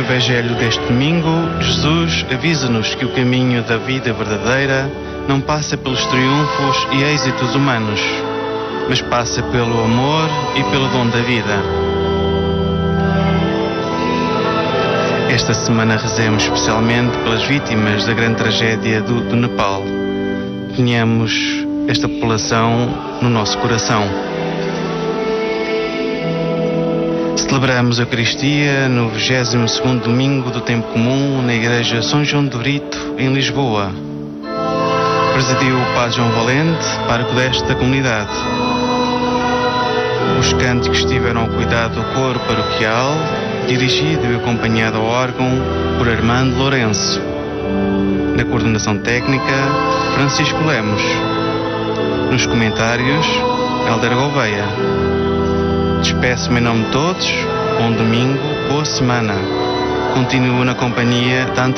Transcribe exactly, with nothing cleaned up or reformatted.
Evangelho deste domingo, Jesus avisa-nos que o caminho da vida verdadeira não passa pelos triunfos e êxitos humanos, mas passa pelo amor e pelo dom da vida. Esta semana rezemos especialmente pelas vítimas da grande tragédia do, do Nepal. Tenhamos esta população no nosso coração. Celebramos a Eucaristia no vigésimo segundo domingo do tempo comum na Igreja São João de Brito, em Lisboa. Presidiu o Padre João Valente, pároco desta comunidade. Os cânticos estiveram ao cuidado do coro paroquial, dirigido e acompanhado ao órgão por Armando Lourenço. Na coordenação técnica, Francisco Lemos. Nos comentários, Helder Gouveia. Despeço-me em nome de todos. Bom domingo, boa semana. Continuo na companhia da Antena.